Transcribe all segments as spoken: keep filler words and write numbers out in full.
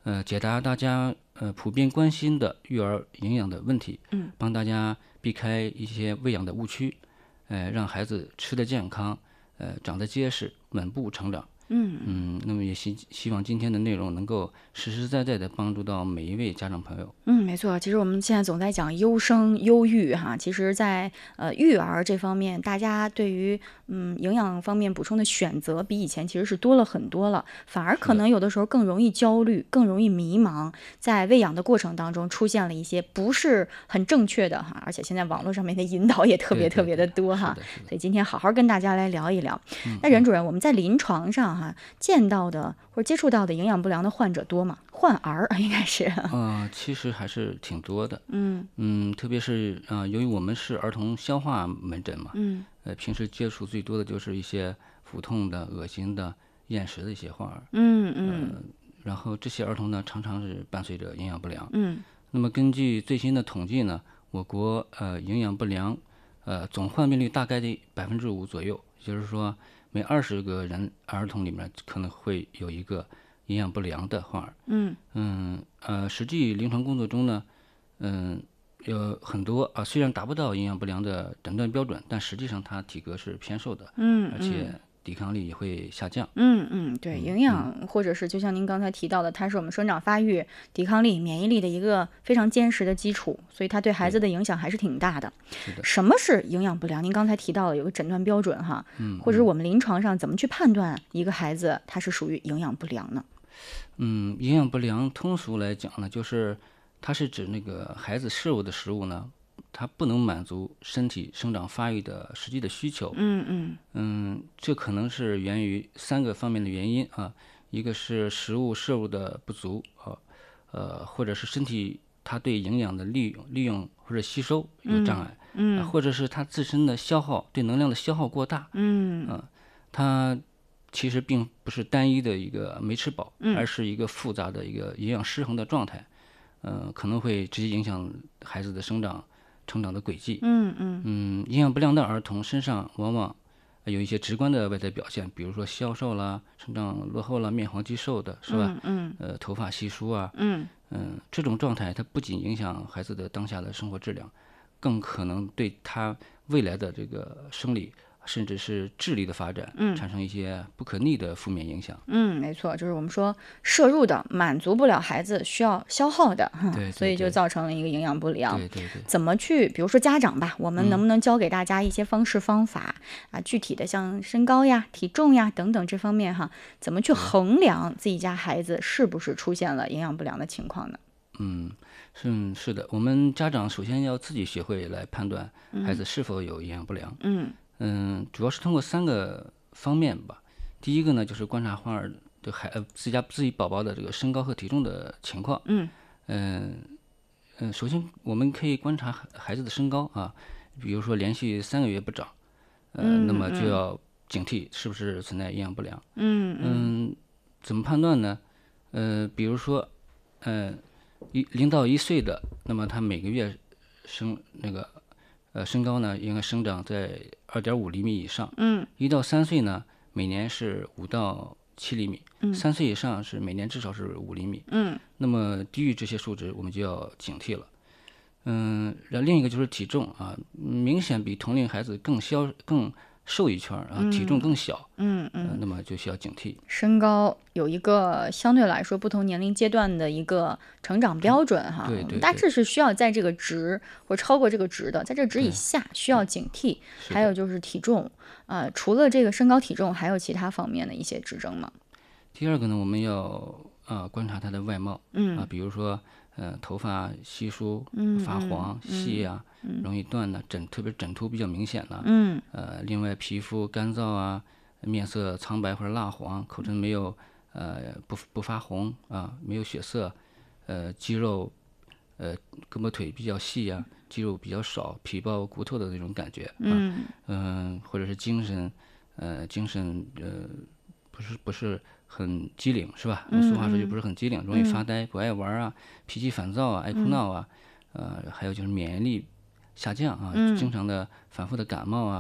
呃，解答大家呃普遍关心的育儿营养的问题， 嗯， 帮大家避开一些喂养的误区，呃，让孩子吃得健康，呃，长得结实，稳步成长。 嗯嗯，那么也希希望今天的内容能够实实在在的帮助到每一位家长朋友。 嗯，没错。其实我们现在总在讲优生优育哈，其实在呃育儿这方面，大家对于嗯营养方面补充的选择比以前其实是多了很多了，反而是的， 可能有的时候更容易焦虑，更容易迷茫，在喂养的过程当中出现了一些不是很正确的哈，而且现在网络上面的引导也特别特别的对对对， 多哈， 是的，是的， 所以今天好好跟大家来聊一聊。 嗯嗯。 那任主任，我们在临床上哈见到的或者接触到的营养不良的患者多吗？患儿应该是， 呃，其实还是挺多的。 嗯嗯，特别是啊、呃由于我们是儿童消化门诊嘛， 嗯呃，平时接触最多的就是一些腹痛的、恶心的、厌食的一些患儿。 嗯嗯然后这些儿童呢，常常是伴随着营养不良。 嗯那么根据最新的统计呢，我国呃营养不良呃总患病率大概的百分之五左右，也就是说每二十个人儿童里面可能会有一个营养不良的患儿。 嗯嗯呃，实际临床工作中呢，嗯，有很多啊，虽然达不到营养不良的诊断标准，但实际上它体格是偏瘦的，而且嗯嗯抵抗力也会下降。 嗯嗯，对，营嗯， 养或者是就像您刚才提到的，它是我们生长发育、抵抗力、免疫力的一个非常坚实的基础，所以它对孩子对， 的影响还是挺大的。 是的， 什么是营养不良？您刚才提到了有个诊断标准哈，或者是嗯嗯我们临床上怎么去判断一个孩子他是属于营养不良呢？ 嗯，营养不良通俗来讲呢，就是它是指那个孩子摄入的食物呢，它不能满足身体生长发育的实际的需求。 嗯嗯嗯，这可能是源于三个方面的原因啊，一个是食物摄入的不足啊，呃，或者是身体它对营养的利用、利用或者吸收有障嗯碍，啊， 嗯或者是它自身的消耗对能量的消耗过大， 嗯啊，它其实并不是单一的一个没吃饱， 嗯而是一个复杂的一个营养失衡的状态，呃，可能会直接影响孩子的生长、成长的轨迹。 嗯嗯嗯，营养不良的儿童身上往往呃有一些直观的外在表现，比如说消瘦啦、生长落后啦、面黄肌瘦的，是吧？ 嗯嗯呃，头发稀疏啊， 嗯嗯，这种状态它不仅影响孩子的当下的生活质量，更可能对他未来的这个生理甚至是智力的发展嗯产生一些不可逆的负面影响。 嗯，没错，就是我们说摄入的满足不了孩子需要消耗的，哈，所以就对对对造成了一个营养不良。 对对对， 怎么去，比如说家长吧，我们能嗯。 不能教给大家一些方式方法啊？具体的像身高呀、体重呀等等这方面哈，怎么去衡量自己家孩子是不是出现了营养不良的情况呢？ 嗯，是是的，我们家长首先要自己学会来判断孩子是否有营养不良。 嗯嗯，主要是通过三个方面吧。第一个呢，就是观察患儿的孩呃自家自己宝宝的这个身高和体重的情况。 嗯嗯嗯，首先我们可以观察孩孩子的身高啊，比如说连续三个月不长，呃，那么就嗯嗯要警惕是不是存在营养不良。 嗯嗯嗯，怎么判断呢？呃，比如说，呃，一零到一岁的，那么他每个月生那个呃身高呢，应该生长在二点五厘米以上。 嗯一到三岁呢，每年是五到七厘米。三岁以上是每年至少是五厘米。 嗯那么低于这些数值，我们就要警惕了。嗯，然后另一个就是体重啊，明显比同龄孩子更消更瘦一圈儿啊，体重更小， 嗯嗯。 呃，那么就需要警惕。 身高有一个相对来说不同年龄阶段的一个成长标准哈，我们对对对大致是需要在这个值或超过这个值的，在这个值以对， 下需要警惕。 是的。 还有就是体重，呃，除了这个身高体重，还有其他方面的一些指征吗？ 第二个呢，我们要啊观察他的外貌啊， 嗯比如说呃头发稀疏、 嗯嗯发黄、细呀、容易断呢，疹特别疹秃比较明显呢。 嗯呃，另外皮肤干燥啊，面色苍白或者蜡黄，口唇没有呃不不发红啊，没有血色，呃肌肉呃胳膊腿比较细呀、肌肉比较少，皮包骨头的那种感觉啊， 嗯嗯、或者是精神呃精神呃不是不是很机灵是吧？用俗话说就不是很机灵，容易发呆，不爱玩儿啊，脾气烦躁啊，爱哭闹啊，呃，还有就是免疫力下降啊，经常的反复的感冒啊，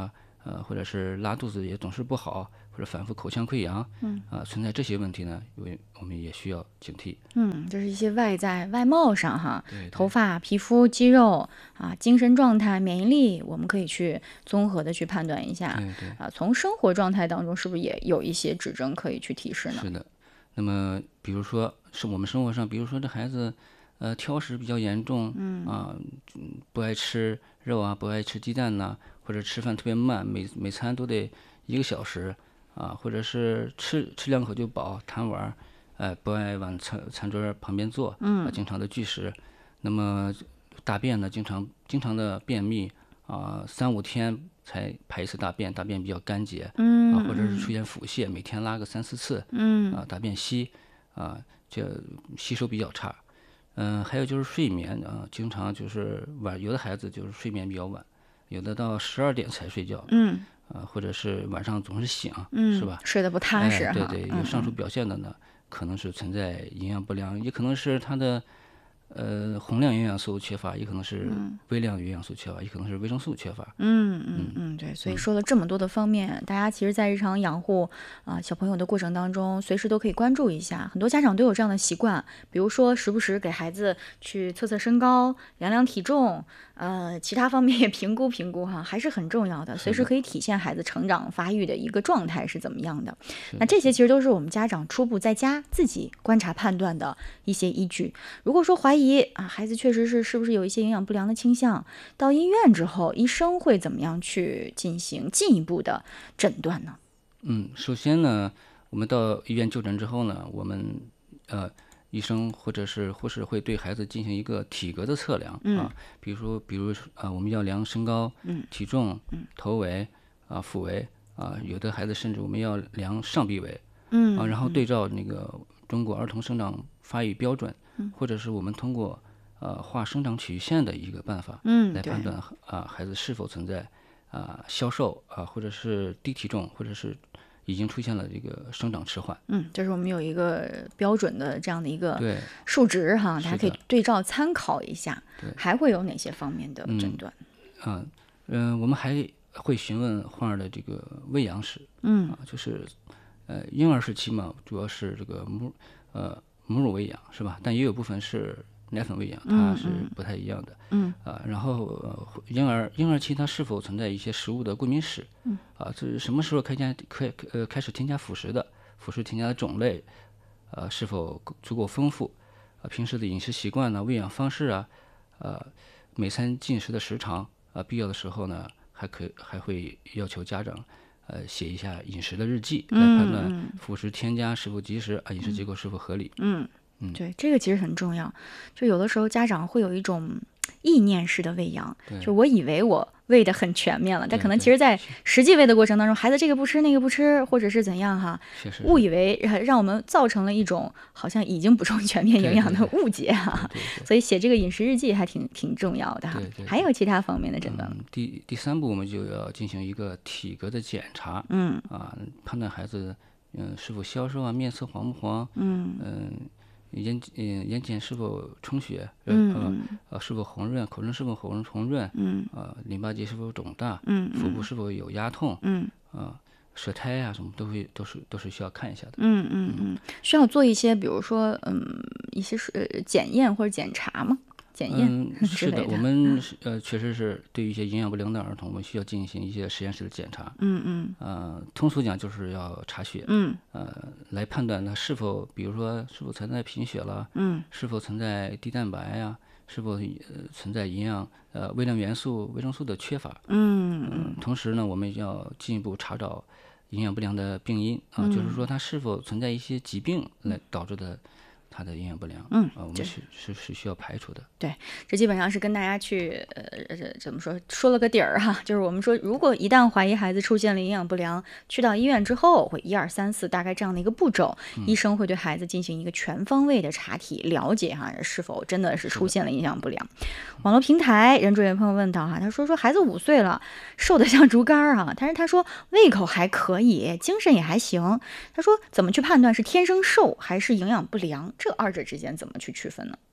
呃，或者是拉肚子也总是不好，或者反复口腔溃疡，嗯，啊、存在这些问题呢，我我们也需要警惕。 嗯，这是一些外在外貌上哈， 对对头发、皮肤、肌肉啊、精神状态、免疫力，我们可以去综合的去判断一下对对， 啊。从生活状态当中，是不是也有一些指征可以去提示呢？ 是的。那么比如说是我们生活上，比如说这孩子，呃，挑食比较严重，嗯啊，嗯不爱吃肉啊，不爱吃鸡蛋呐、或者吃饭特别慢，每每餐都得一个小时啊，或者是吃吃两口就饱，贪玩儿，呃，不爱往餐餐桌旁边坐，啊，经常的拒食。那么大便呢，经常经常的便秘啊，三五天才排一次大便，大便比较干结，啊，或者是出现腹泻，每天拉个三四次，啊，大便稀，啊，这吸收比较差。嗯，还有就是睡眠啊，经常就是晚，有的孩子就是睡眠比较晚，有的到十二点才睡觉， 嗯啊，或者是晚上总是醒，是嗯， 吧？ 睡得不踏哎， 实哈。 对对，有嗯上述嗯表现的呢，可能是存在营养不良，也可能是他的呃宏量营养素缺乏，也可能是微量营养素缺乏，也可能是维生素缺乏。 嗯嗯嗯，对，所以说了这么多的方面，大家其实，在日常养护啊、小朋友的过程当中，随时都可以关注一下。很多家长都有这样的习惯，比如说时不时给孩子去测测身高、量量体重，呃，其他方面也评估评估哈，还是很重要的。随时可以体现孩子成长发育的一个状态是怎么样的。那这些其实都是我们家长初步在家自己观察判断的一些依据。如果说怀疑啊，孩子确实是是不是有一些营养不良的倾向，到医院之后，医生会怎么样去进行进一步的诊断呢？ 嗯，首先呢，我们到医院就诊之后呢，我们呃医生或者是护士会对孩子进行一个体格的测量啊，比如说，比如说啊、我们要量身高、体重、头围啊、腹围啊，有的孩子甚至我们要量上臂围， 嗯啊，然后对照那个中国儿童生长发育标准，或者是我们通过呃画生长曲线的一个办法， 嗯，对来判断啊孩子是否存在啊消瘦啊，或者是低体重，或者是已经出现了这个生长迟缓。 嗯，就是我们有一个标准的这样的一个对数值哈，大家可以是的对照参考一下。 对还会有哪些方面的诊断？ 啊，嗯、我们还会询问患儿的这个喂养史， 嗯啊，就是呃婴儿时期嘛，主要是这个母呃母乳喂养是吧？但也有部分是奶粉喂养，它是不太一样的。 嗯啊，然后呃婴儿婴儿期它是否存在一些食物的过敏史？嗯啊，这是什么时候开加开呃开始添加辅食的？辅食添加的种类，呃是否够足够丰富？啊，平时的饮食习惯呢、喂养方式啊，呃每餐进食的时长啊，必要的时候呢，还可还会要求家长。呃，写一下饮食的日记，来判断辅食添加是否及时啊，饮食结构是否合理。 嗯，对，这个其实很重要。就有的时候家长会有一种意念式的喂养，就我以为我喂的很全面了，但可能其实在实际喂的过程当中，孩子这个不吃那个不吃，或者是怎样哈， 确实是误以为让让我们造成了一种好像已经补充全面营养的对对误解哈。 对对所以写这个饮食日记还挺挺重要的哈对对。 还有其他方面的诊断吗？ 嗯，第第三步我们就要进行一个体格的检查， 嗯啊，判断孩子嗯是否消瘦啊，面色黄不黄， 嗯嗯，眼嗯眼睑是否充血，呃嗯呃呃是否红润，口唇是否红红润， 嗯呃淋巴结是否肿大， 嗯腹部是否有压痛， 嗯啊，舌苔呀、什么都会都是都是需要看一下的。 嗯嗯嗯，需要做一些，比如说嗯一些是呃检验或者检查吗？检验嗯， 之是的， 类的。 我们是呃确实是对于一些营养不良的儿童，我们需要进行一些实验室的检查。 嗯嗯呃，通俗讲就是要查血， 嗯呃，来判断它是否，比如说是否存在贫血了， 嗯是否存在低蛋白呀、是否呃存在营养呃微量元素、维生素的缺乏。 嗯嗯，同时呢，我们要进一步查找营养不良的病因啊，就是说它是否存在一些疾病来导致的它的营养不良。 嗯啊，我们是是是需要排除的。 对，这基本上是跟大家去呃这怎么说说了个底儿哈，就是我们说，如果一旦怀疑孩子出现了营养不良，去到医院之后，会一二三四大概这样的一个步骤，医生会对孩子进行一个全方位的查体，了解哈是否真的是出现了营养不良。网络平台任主有朋友问到哈，他说说孩子五岁了，瘦得像竹竿儿啊，但是他说胃口还可以，精神也还行，他说怎么去判断是天生瘦还是营养不良？这二者之间怎么去区分呢？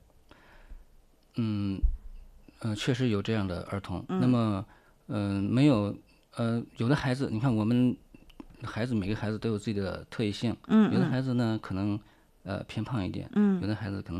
嗯，呃，确实有这样的儿童。那么，嗯、没有呃，有的孩子，你看我们孩子每个孩子都有自己的特异性， 嗯有的孩子呢可能呃偏胖一点， 嗯有的孩子可能